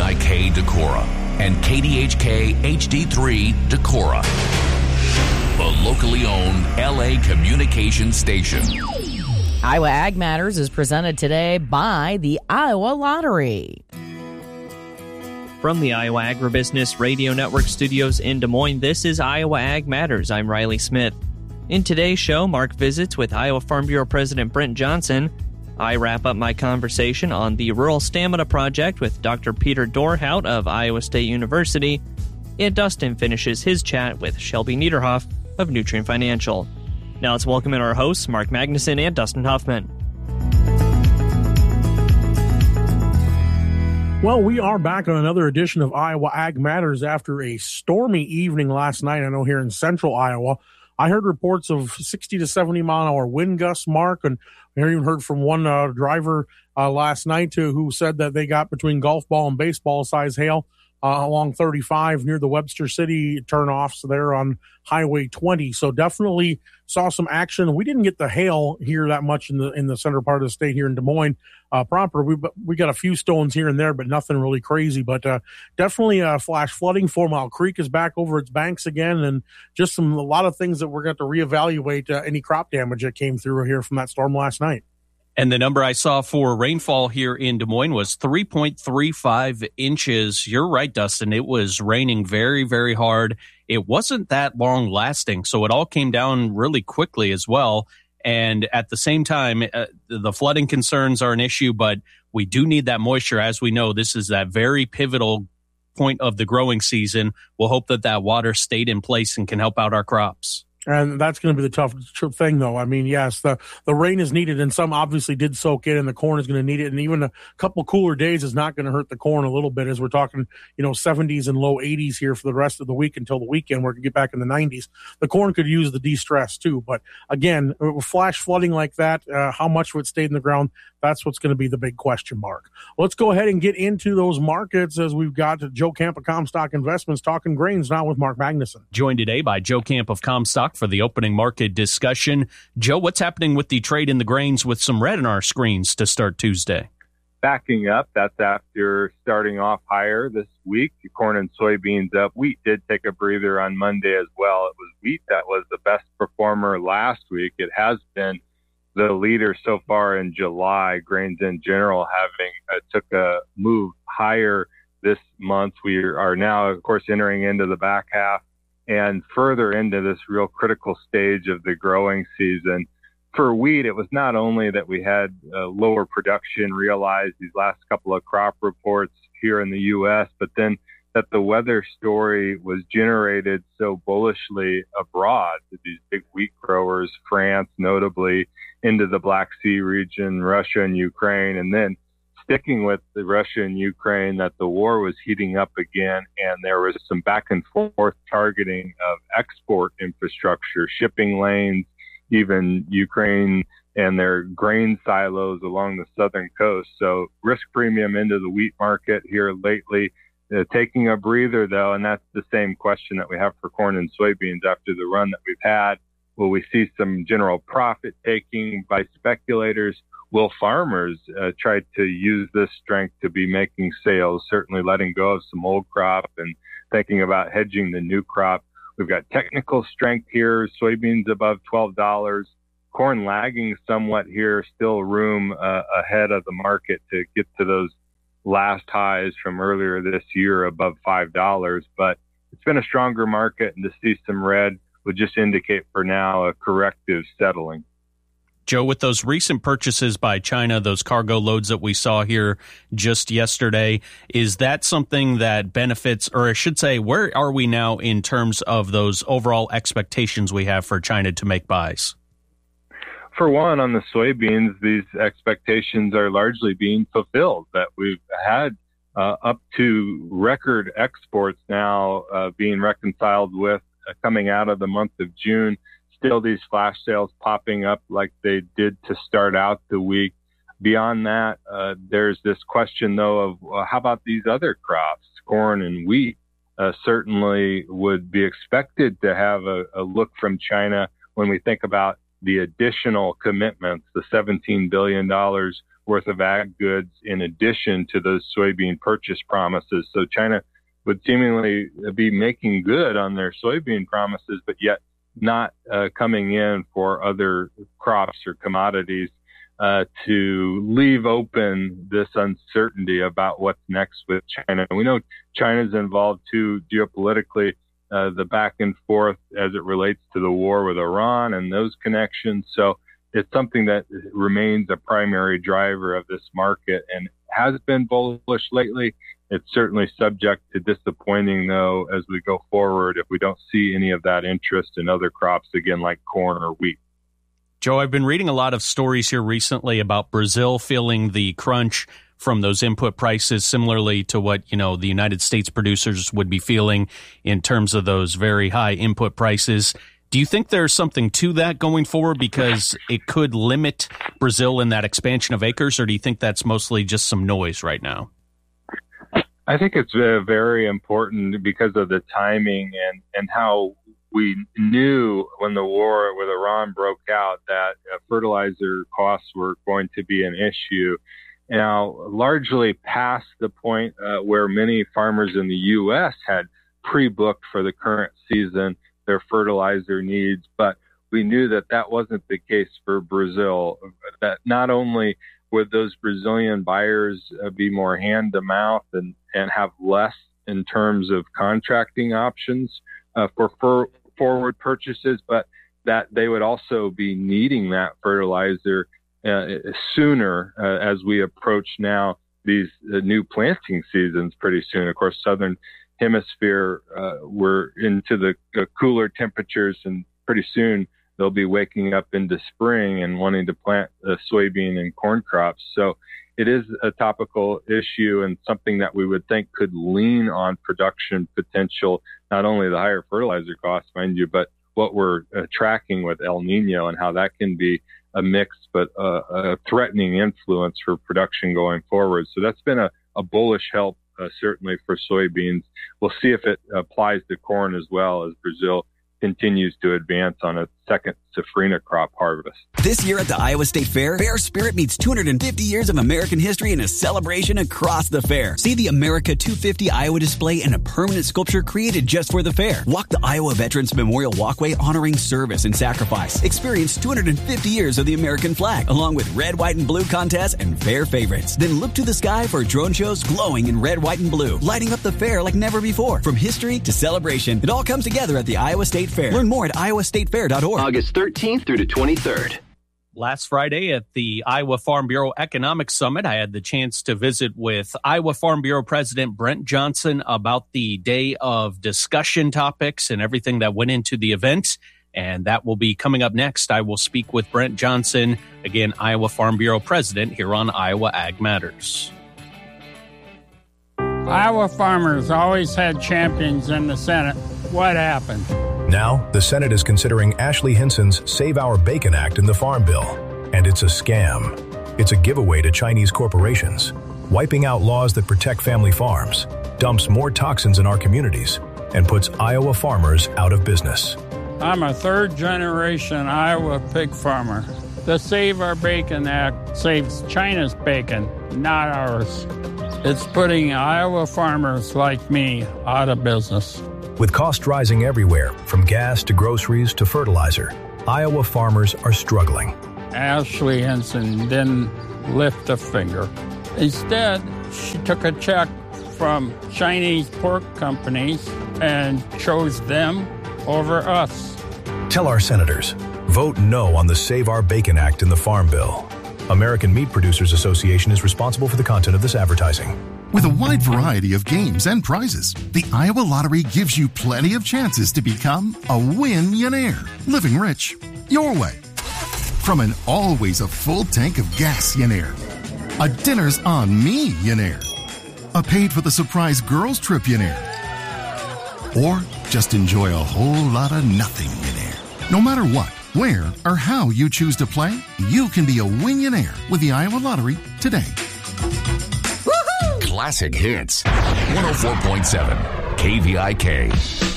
WNIK Decorah and KDHK HD3 Decorah, the locally owned LA communications station. Iowa Ag Matters is presented today by the Iowa Lottery. From the Iowa Agribusiness Radio Network studios in Des Moines, this is Iowa Ag Matters. I'm Riley Smith. In today's show, Mark visits with Iowa Farm Bureau President Brent Johnson. I wrap up my conversation on the Rural Stamina Project with Dr. Peter Dorhout of Iowa State University. And Dustin finishes his chat with Shelby Niederhoff of Nutrient Financial. Now let's welcome in our hosts, Mark Magnuson and Dustin Huffman. Well, we are back on another edition of Iowa Ag Matters after a stormy evening last night. I know here in central Iowa, I heard reports of 60 to 70 mile an hour wind gusts, Mark, and I even heard from one driver last night who said that they got between golf ball and baseball size hail along 35 near the Webster City turnoffs there on Highway 20. So definitely saw some action. We didn't get the hail here that much in the center part of the state here in Des Moines proper. We got a few stones here and there, but nothing really crazy. But definitely flash flooding. 4 Mile Creek is back over its banks again, and just a lot of things that we're going to reevaluate any crop damage that came through here from that storm last night. And the number I saw for rainfall here in Des Moines was 3.35 inches. You're right, Dustin. It was raining very, very hard. It wasn't that long lasting, so it all came down really quickly as well. And at the same time, the flooding concerns are an issue, but we do need that moisture. As we know, this is that very pivotal point of the growing season. We'll hope that water stayed in place and can help out our crops. And that's going to be the tough thing, though. I mean, yes, the rain is needed, and some obviously did soak in, and the corn is going to need it. And even a couple cooler days is not going to hurt the corn a little bit, as we're talking, 70s and low 80s here for the rest of the week until the weekend. We're going to get back in the 90s. The corn could use the de-stress, too. But, again, flash flooding like that, how much would stay in the ground, that's what's going to be the big question mark. Let's go ahead and get into those markets as we've got Joe Camp of Comstock Investments talking grains now with Mark Magnuson. Joined today by Joe Camp of Comstock for the opening market discussion. Joe, what's happening with the trade in the grains with some red in our screens to start Tuesday? Backing up, that's after starting off higher this week. Corn and soybeans up. Wheat did take a breather on Monday as well. It was wheat that was the best performer last week. It has been the leader so far in July. Grains in general having took a move higher this month. We are now, of course, entering into the back half and further into this real critical stage of the growing season. For wheat, it was not only that we had lower production realized these last couple of crop reports here in the U.S., but then that the weather story was generated so bullishly abroad to these big wheat growers, France notably, into the Black Sea region, Russia and Ukraine, and then sticking with the Russia and Ukraine, that the war was heating up again, and there was some back and forth targeting of export infrastructure, shipping lanes, even Ukraine and their grain silos along the southern coast. So risk premium into the wheat market here lately, taking a breather though, and that's the same question that we have for corn and soybeans after the run that we've had. Will we see some general profit taking by speculators? Will farmers try to use this strength to be making sales, certainly letting go of some old crop and thinking about hedging the new crop? We've got technical strength here, soybeans above $12, corn lagging somewhat here, still room ahead of the market to get to those last highs from earlier this year above $5. But it's been a stronger market, and to see some red would just indicate for now a corrective settling. Joe, with those recent purchases by China, those cargo loads that we saw here just yesterday, is that something that benefits, or I should say, where are we now in terms of those overall expectations we have for China to make buys? For one, on the soybeans, these expectations are largely being fulfilled, that we've had up to record exports now being reconciled with coming out of the month of June. Still these flash sales popping up like they did to start out the week. Beyond that, there's this question, though, of how about these other crops, corn and wheat? Certainly would be expected to have a look from China when we think about the additional commitments, the $17 billion worth of ag goods in addition to those soybean purchase promises. So China would seemingly be making good on their soybean promises, but yet not coming in for other crops or commodities to leave open this uncertainty about what's next with China. We know China's involved too geopolitically, the back and forth as it relates to the war with Iran and those connections. So it's something that remains a primary driver of this market and has been bullish lately. It's certainly subject to disappointing, though, as we go forward if we don't see any of that interest in other crops, again, like corn or wheat. Joe, I've been reading a lot of stories here recently about Brazil feeling the crunch from those input prices, similarly to what, the United States producers would be feeling in terms of those very high input prices. Do you think there's something to that going forward because it could limit Brazil in that expansion of acres, or do you think that's mostly just some noise right now? I think it's very important because of the timing and how we knew when the war with Iran broke out that fertilizer costs were going to be an issue. Now, largely past the point where many farmers in the U.S. had pre-booked for the current season their fertilizer needs, but we knew that that wasn't the case for Brazil, that not only would those Brazilian buyers be more hand-to-mouth and have less in terms of contracting options for forward purchases, but that they would also be needing that fertilizer sooner as we approach now these new planting seasons pretty soon. Of course, Southern Hemisphere, we're into the cooler temperatures, and pretty soon they'll be waking up into spring and wanting to plant soybean and corn crops. So it is a topical issue and something that we would think could lean on production potential, not only the higher fertilizer costs, mind you, but what we're tracking with El Nino and how that can be a mixed but a threatening influence for production going forward. So that's been a bullish help, certainly for soybeans. We'll see if it applies to corn as well as Brazil continues to advance on a second safrinha crop harvest. This year at the Iowa State Fair, Fair Spirit meets 250 years of American history in a celebration across the fair. See the America 250 Iowa display and a permanent sculpture created just for the fair. Walk the Iowa Veterans Memorial Walkway honoring service and sacrifice. Experience 250 years of the American flag, along with red, white, and blue contests and fair favorites. Then look to the sky for drone shows glowing in red, white, and blue, lighting up the fair like never before. From history to celebration, it all comes together at the Iowa State Fair. Learn more at iowastatefair.org. August 13th through to 23rd. Last Friday at the Iowa Farm Bureau Economic Summit, I had the chance to visit with Iowa Farm Bureau President Brent Johnson about the day of discussion topics and everything that went into the event. And that will be coming up next. I will speak with Brent Johnson, again, Iowa Farm Bureau President, here on Iowa Ag Matters. Iowa farmers always had champions in the Senate. What happened? Now, the Senate is considering Ashley Hinson's Save Our Bacon Act in the Farm Bill. And it's a scam. It's a giveaway to Chinese corporations, wiping out laws that protect family farms, dumps more toxins in our communities, and puts Iowa farmers out of business. I'm a third-generation Iowa pig farmer. The Save Our Bacon Act saves China's bacon, not ours. It's putting Iowa farmers like me out of business. With costs rising everywhere, from gas to groceries to fertilizer, Iowa farmers are struggling. Ashley Hinson didn't lift a finger. Instead, she took a check from Chinese pork companies and chose them over us. Tell our senators, vote no on the Save Our Bacon Act in the Farm Bill. American Meat Producers Association is responsible for the content of this advertising. With a wide variety of games and prizes, the Iowa Lottery gives you plenty of chances to become a win-yonaire, living rich your way. From an always a full tank of gas-yonaire, a dinner's on me-yonaire, a paid for the surprise girls trip-yonaire, or just enjoy a whole lot of nothing-yonaire. No matter what, where, or how you choose to play, you can be a win-yonaire with the Iowa Lottery today. Classic Hits, 104.7 KVIK.